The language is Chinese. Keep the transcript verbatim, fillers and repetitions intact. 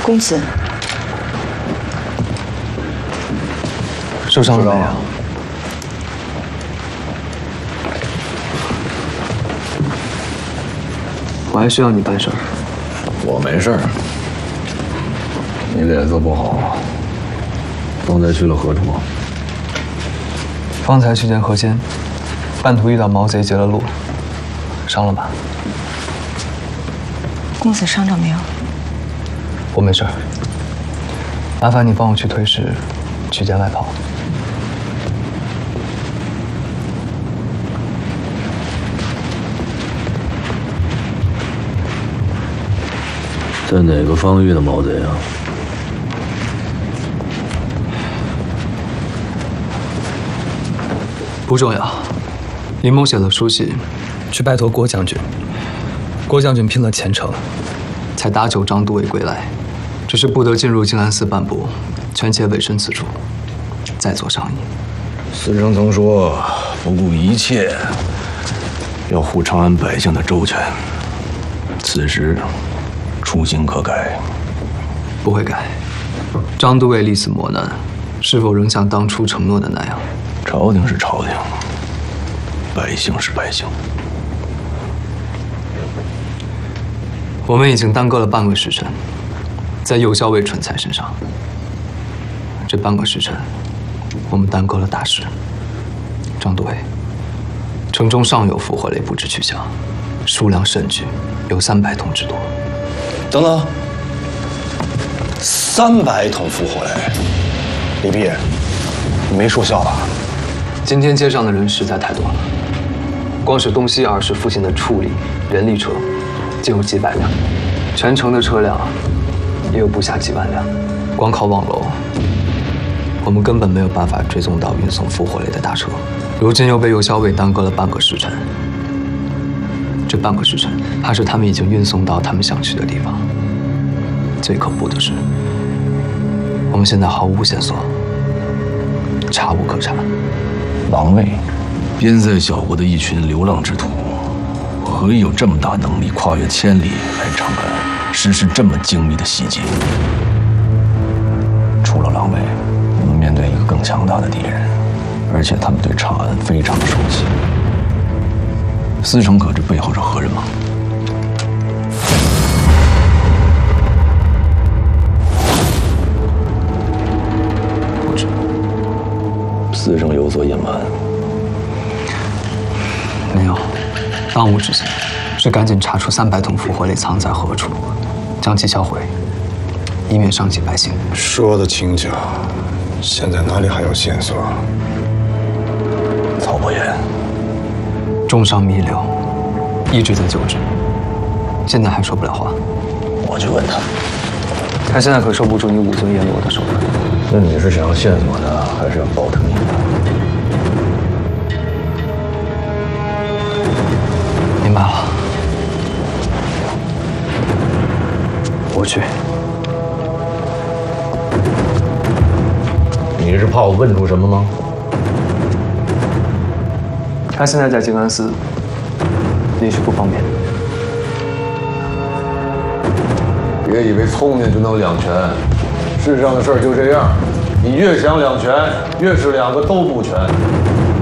公子， 受伤了没有？我还需要你办事儿。 我没事儿。你脸色不好，方才去了何处？ 方才去见何坚，半途遇到毛贼截了路，伤了吧？ 公子伤着没有？ 我没事儿。麻烦你帮我去推使，去见外袍。 在哪个方域的毛贼啊？ 不重要。林某写了书信，去拜托郭将军。郭将军拼了前程，才搭救张都尉归来，只是不得进入静安寺半步，权且委身此处，再做商议。 司城曾说，不顾一切要护长安百姓的周全，此时初心可改。 不会改。张都尉历此磨难，是否仍像当初承诺的那样？ 朝廷是朝廷，百姓是百姓。 我们已经耽搁了半个时辰，在右校尉蠢才身上。这半个时辰，我们耽搁了大事。张都尉，城中尚有复活雷不知去向，数量甚巨，有三百桶之多。 等等，三百桶复活雷，李弼，你没说笑吧？ 今天街上的人实在太多了，光是东西二市附近的处理人力车。就有几百辆，全城的车辆也有不下几万辆。光靠望楼，我们根本没有办法追踪到运送复活雷的大车。如今又被右校尉耽搁了半个时辰，这半个时辰，怕是他们已经运送到他们想去的地方。最可怖的是，我们现在毫无线索，查无可查。 狼卫，边塞小国的一群流浪之徒。何以有这么大能力跨越千里来长安，实施这么精密的袭击？除了狼卫，我们面对一个更强大的敌人，而且他们对长安非常熟悉。司城可知背后是何人吗？ 不知。 司城有所隐瞒？ 没有。当务之急是赶紧查出三百桶复活雷藏在何处，将其销毁，以免伤及百姓。 说得轻巧，现在哪里还有线索？ 曹伯言， 重伤弥留，一直在救治，现在还说不了话。 我去问他。 他现在可受不住你武尊阎罗的手段。 那你是想要线索呢，还是要保他命呢？ 明白了，我去。 你是怕我问出什么吗？ 他现在在静安寺，也许不方便。 别以为聪明就能两全，世上的事儿就这样，你越想两全，越是两个都不全。